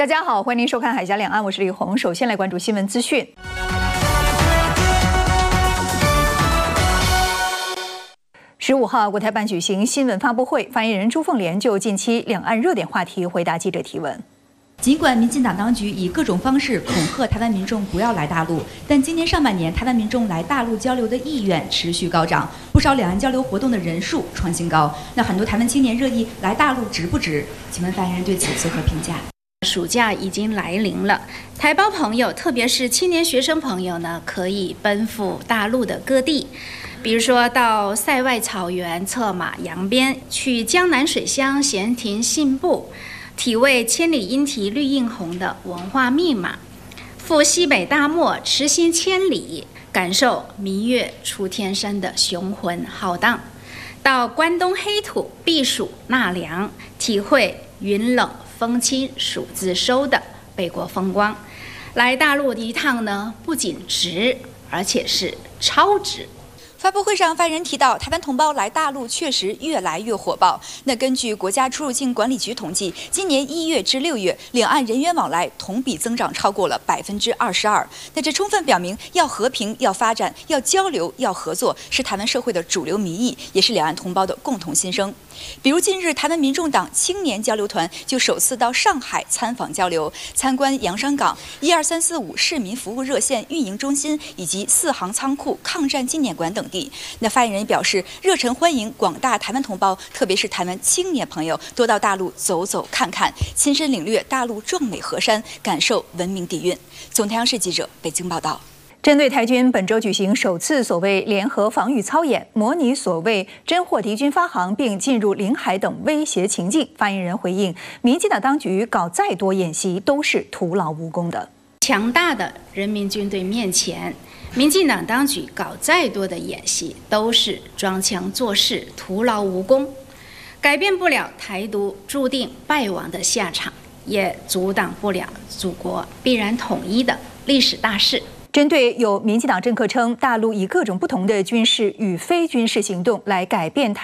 大家好，欢迎您收看《海峡两岸》，我是李红。首先来关注新闻资讯。15号，国台办举行新闻发布会，发言人朱凤莲就近期两岸热点话题回答记者提问。 尽管民进党当局以各种方式恐吓台湾民众不要来大陆，但今年上半年台湾民众来大陆交流的意愿持续高涨，不少两岸交流活动的人数创新高。那很多台湾青年热议来大陆值不值？请问发言人对此作何评价？ 暑假已经来临了，台胞朋友，特别是青年学生朋友呢，可以奔赴大陆的各地，比如说到塞外草原策马扬鞭，去江南水乡闲庭信步。 体味千里莺啼绿映红的文化密码，赴西北大漠驰行千里，感受明月出天山的雄浑浩荡；到关东黑土避暑纳凉，体会云冷风轻暑自收的北国风光。来大陆一趟呢，不仅值，而且是超值。 发布会上，发言人提到，台湾同胞来大陆确实越来越火爆。那根据国家出入境管理局统计，今年1月至6月，两岸人员往来同比增长超过了22%。那这充分表明，要和平、要发展、要交流、要合作，是台湾社会的主流民意，也是两岸同胞的共同心声。比如近日，台湾民众党青年交流团就首次到上海参访交流，参观洋商港、12345市民服务热线运营中心以及4行仓库、抗战纪念馆等。 那发言人表示，热忱欢迎广大台湾同胞，特别是台湾青年朋友，多到大陆走走看看，亲身领略大陆壮美河山，感受文明底蕴。总台央视记者北京报道。 针对台军本周举行首次所谓联合防御操演，模拟所谓侦获敌军发航并进入领海等威胁情境，发言人回应，民进党当局搞再多演习都是徒劳无功的。 强大的人民军队面前。 民进党当局搞再多的演习，都是装腔作势、徒劳无功，改变不了台独注定败亡的下场，也阻挡不了祖国必然统一的历史大势。 针对有民进党政客称，大陆以各种不同的军事与非军事行动来改变台。